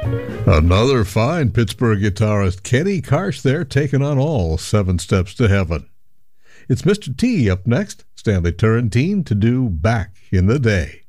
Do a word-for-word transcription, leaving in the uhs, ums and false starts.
Another fine Pittsburgh guitarist, Kenny Karsh there, taking on all Seven Steps to Heaven. It's Mister T up next, Stanley Turrentine, to do Back in the Day.